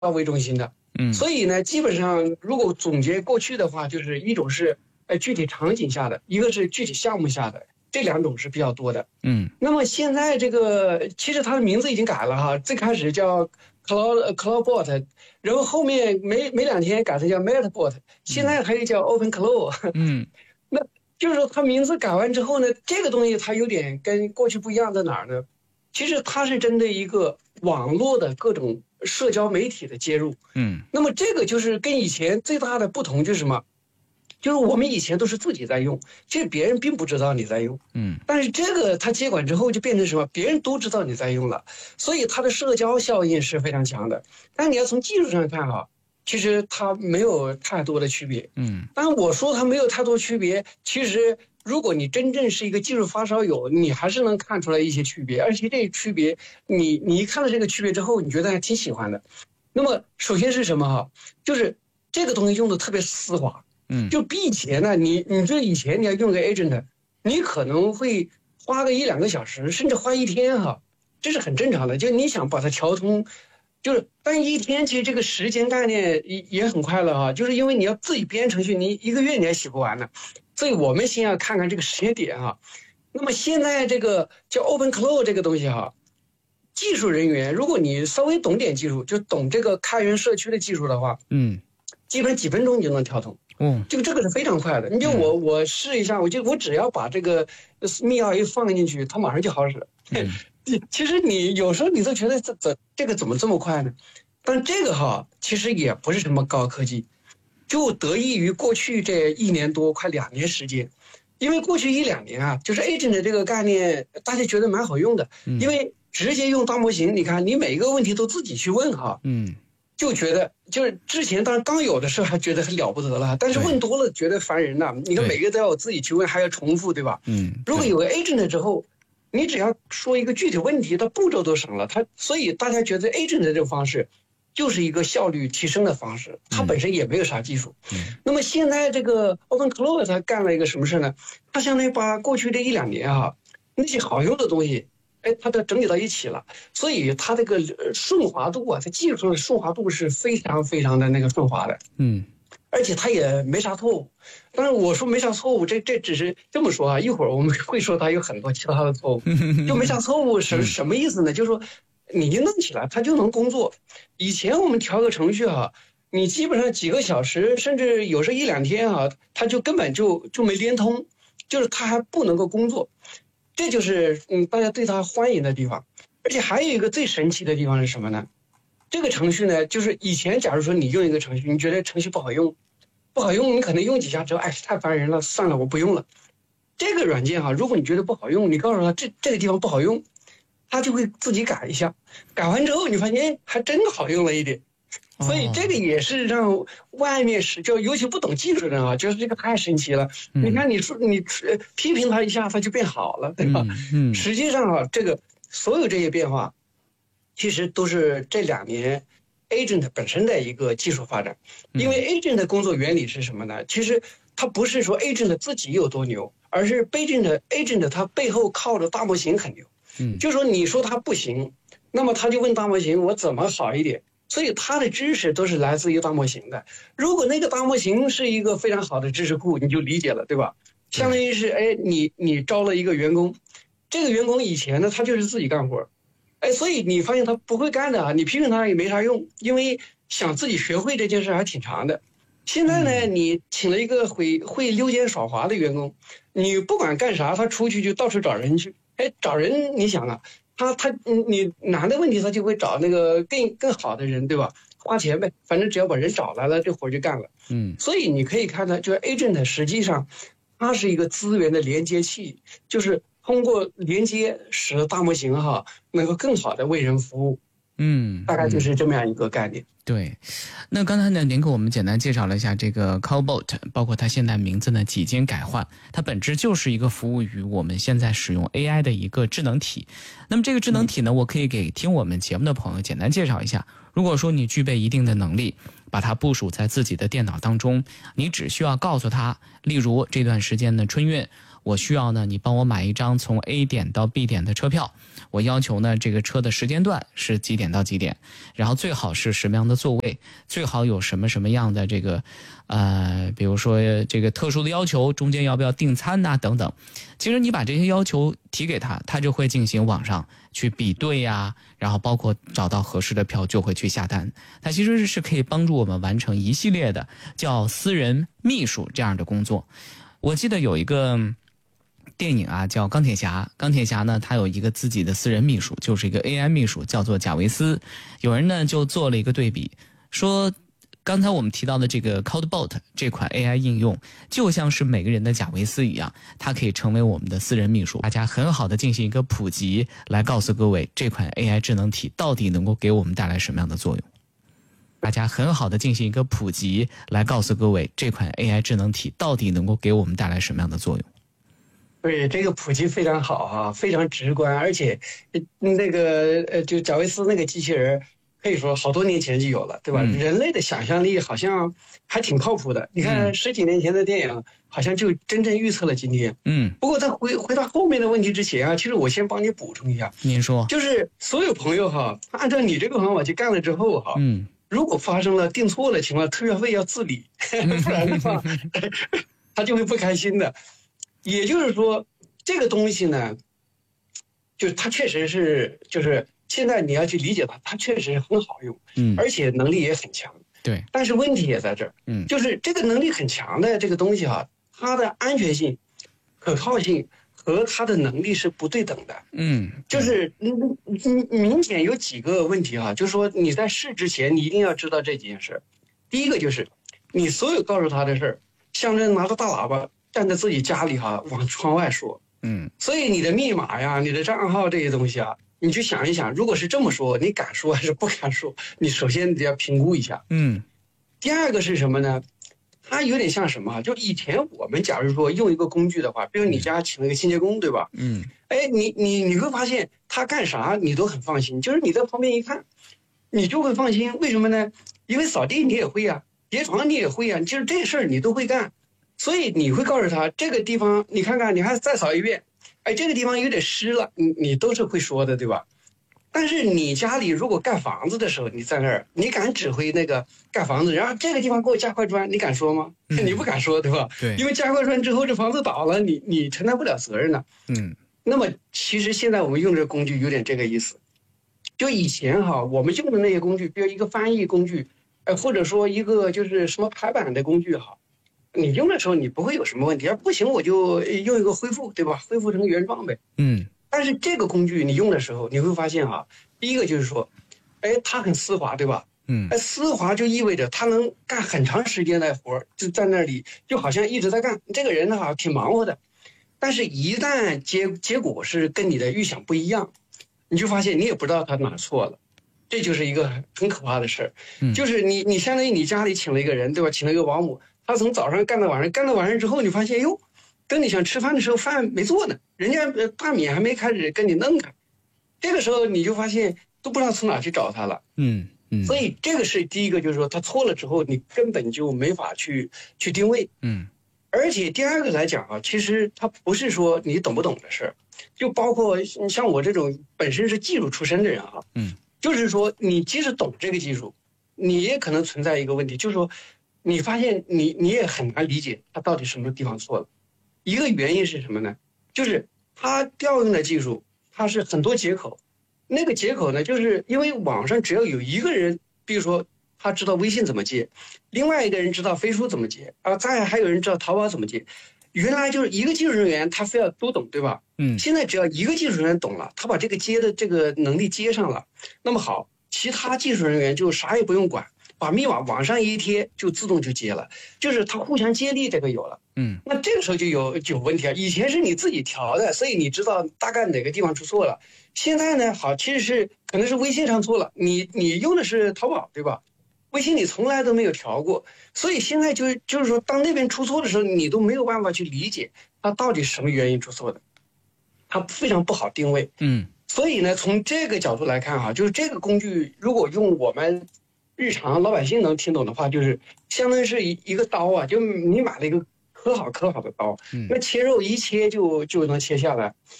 为中心的。所以呢，基本上如果总结过去的话，就是一种是具体场景下的，一个是具体项目下的，这两种是比较多的。那么现在这个其实它的名字已经改了哈，最开始叫 Cloudbot， 然后后面没2天改成叫 Metabot， 现在还有叫 OpenCloud。那就是说它名字改完之后呢，这个东西它有点跟过去不一样在哪儿呢？其实它是针对一个网络的各种社交媒体的接入。那么这个就是跟以前最大的不同就是什么？就是我们以前都是自己在用，其实别人并不知道你在用。但是这个它接管之后就变成什么？别人都知道你在用了，所以它的社交效应是非常强的。但你要从技术上看哈，其实它没有太多的区别。但我说它没有太多区别，其实如果你真正是一个技术发烧友，你还是能看出来一些区别，而且这区别你一看到这个区别之后，你觉得还挺喜欢的。那么首先是什么哈？就是这个东西用的特别丝滑。就比以前呢，你这以前你要用个 agent， 你可能会花个1-2个小时，甚至花1天哈，这是很正常的。就你想把它调通，就是但1天其实这个时间概念也很快了哈，就是因为你要自己编程序，你1个月你还写不完呢。所以我们先要看看这个时间点哈。那么现在这个叫 OpenCloud 这个东西哈，技术人员如果你稍微懂点技术，就懂这个开源社区的技术的话，基本几分钟你就能调通。这个是非常快的。你就我试一下，我只要把这个密钥一放进去，它马上就好使。其实你有时候你都觉得这个怎么这么快呢？但这个哈其实也不是什么高科技，就得益于过去这1年多快2年时间。因为过去1-2年啊，就是 agent 这个概念大家觉得蛮好用的，因为直接用大模型，你看你每一个问题都自己去问哈。就觉得就是之前当然刚有的时候还觉得很了不得了，但是问多了觉得烦人了。你看每个都要我自己去问，还要重复，对吧？如果有个 agent 之后，你只要说一个具体问题，它步骤都省了。所以大家觉得 agent 这种方式就是一个效率提升的方式，它本身也没有啥技术。那么现在这个 OpenCloud 它干了一个什么事呢？它相当于把过去这1-2年啊那些好用的东西。它都整理到一起了，所以它这个顺滑度啊，在技术上的顺滑度是非常非常的那个顺滑的。而且它也没啥错误。当然我说没啥错误，这只是这么说啊，一会儿我们会说它有很多其他的错误。就没啥错误是什么意思呢？就是说你一弄起来它就能工作。以前我们调个程序啊，你基本上几个小时，甚至有时候1-2天啊，它就根本就没连通，就是它还不能够工作。这就是大家对它欢迎的地方。而且还有一个最神奇的地方是什么呢？这个程序呢，就是以前假如说你用一个程序，你觉得程序不好用，你可能用几下之后，太烦人了，算了，我不用了。这个软件如果你觉得不好用，你告诉他这个地方不好用，他就会自己改一下，改完之后你发现还真好用了一点。所以这个也是让外面就尤其不懂技术的人觉得这个太神奇了。你看你说你批评他一下，他就变好了，对吧？实际上这个所有这些变化，其实都是这2年 agent 本身的一个技术发展。因为 agent 的工作原理是什么呢？其实它不是说 agent 自己有多牛，而是 agent 它背后靠的大模型很牛。就是说你说它不行，那么他就问大模型我怎么好一点。所以他的知识都是来自于大模型的。如果那个大模型是一个非常好的知识库，你就理解了，对吧？相当于是你招了一个员工，这个员工以前呢他就是自己干活，所以你发现他不会干的你批评他也没啥用，因为想自己学会这件事还挺长的。现在呢你请了一个会溜肩耍滑的员工，你不管干啥他出去就到处找人去。找人你想啊，你难的问题他就会找那个更好的人，对吧？花钱呗，反正只要把人找来了，这活就干了。所以你可以看到，就是 agent 实际上它是一个资源的连接器，就是通过连接使得大模型能够更好的为人服务。大概就是这么样一个概念。 对，那刚才呢，您给我们简单介绍了一下这个 Cloudbot， 包括它现在名字呢几经改换，它本质就是一个服务于我们现在使用 AI 的一个智能体。那么这个智能体呢，我可以给听我们节目的朋友简单介绍一下。 如果说你具备一定的能力，把它部署在自己的电脑当中，你只需要告诉他，例如这段时间的春运，我需要呢你帮我买一张从 A 点到 B 点的车票，我要求呢这个车的时间段是几点到几点，然后最好是什么样的座位，最好有什么样的这个比如说这个特殊的要求，中间要不要订餐啊等等。其实你把这些要求提给他，他就会进行网上去比对啊，然后包括找到合适的票就会去下单。它其实是可以帮助我们完成一系列的叫私人秘书这样的工作。我记得有一个电影啊叫钢铁侠，钢铁侠呢他有一个自己的私人秘书，就是一个 AI 秘书，叫做贾维斯。有人呢就做了一个对比，说刚才我们提到的这个 CodeBot 这款 AI 应用就像是每个人的贾维斯一样，它可以成为我们的私人秘书。大家很好的进行一个普及，来告诉各位这款 AI 智能体到底能够给我们带来什么样的作用。大家很好的进行一个普及，来告诉各位这款 AI 智能体到底能够给我们带来什么样的作用。 对，这个普及非常好啊，非常直观，而且那个就贾维斯那个机器人可以说好多年前就有了，对吧？人类的想象力好像还挺靠谱的。你看10几年前的电影，好像就真正预测了今天。不过在回答后面的问题之前啊，其实我先帮你补充一下。 您说， 就是所有朋友哈，按照你这个方法去干了之后哈，如果发生了订错的情况，退票费要自理，不然的话，他就会不开心的。也就是说，这个东西呢，就是它确实是，就是现在你要去理解它，它确实很好用，而且能力也很强。 对， 但是问题也在这儿，就是这个能力很强的这个东西哈，它的安全性、可靠性和它的能力是不对等的。就是明显有几个问题哈，就是说你在试之前，你一定要知道这几件事。第一个就是你所有告诉他的事儿，像这拿着大喇叭站在自己家里哈，往窗外说。所以你的密码呀，你的账号这些东西啊，你去想一想，如果是这么说，你敢说还是不敢说？你首先得要评估一下。第二个是什么呢？它有点像什么？就以前我们假如说用一个工具的话，比如你家请了一个清洁工，对吧？你会发现他干啥你都很放心，就是你在旁边一看，你就会放心。为什么呢？因为扫地你也会呀，叠床你也会呀，就是这事儿你都会干。所以你会告诉他这个地方你看看，你还再扫一遍，这个地方有点湿了，你都是会说的，对吧？但是你家里如果盖房子的时候，你在那儿，你敢指挥那个盖房子，然后这个地方给我加块砖，你敢说吗？你不敢说，对吧？ 对， 因为加块砖之后这房子倒了，你承担不了责任的。那么其实现在我们用这个工具有点这个意思，就以前哈，我们用的那些工具，比如一个翻译工具，或者说一个就是什么排版的工具哈。你用的时候你不会有什么问题，不行我就用一个恢复，对吧？恢复成原状呗。但是这个工具你用的时候，你会发现哈，第一个就是说，它很丝滑，对吧？丝滑就意味着它能干很长时间的活，就在那里就好像一直在干。这个人呢哈挺忙活的，但是一旦结果是跟你的预想不一样，你就发现你也不知道他哪错了。这就是一个很可怕的事儿。就是你相当于你家里请了一个人，对吧？请了一个保姆。他从早上干到晚上，干到晚上之后，你发现哟，等你想吃饭的时候，饭没做呢，人家大米还没开始跟你弄开，这个时候你就发现都不知道从哪去找他了。所以这个是第一个，就是说他错了之后，你根本就没法去定位。而且第二个来讲啊，其实它不是说你懂不懂的事儿，就包括像我这种本身是技术出身的人啊，就是说你即使懂这个技术，你也可能存在一个问题，就是说。你发现你也很难理解它到底什么地方错了，一个原因是什么呢？就是它调用的技术，它是很多接口，那个接口呢，就是因为网上只要有一个人，比如说他知道微信怎么接，另外一个人知道飞书怎么接啊，再还有人知道淘宝怎么接，原来就是一个技术人员他非要都懂，对吧？现在只要一个技术人员懂了，他把这个接的这个能力接上了，那么好，其他技术人员就啥也不用管。把密码往上一贴，就自动就接了，就是它互相接力，这个有了。那这个时候就有问题啊。以前是你自己调的，所以你知道大概哪个地方出错了。现在呢，好，其实是可能是微信上错了，你用的是淘宝，对吧？微信你从来都没有调过，所以现在就是说，当那边出错的时候，你都没有办法去理解它到底什么原因出错的，它非常不好定位。 所以呢，从这个角度来看哈，就是这个工具如果用我们日常老百姓能听懂的话，就是相当于是一个刀啊，就你买了一个刻好的刀，那切肉一切就能切下来。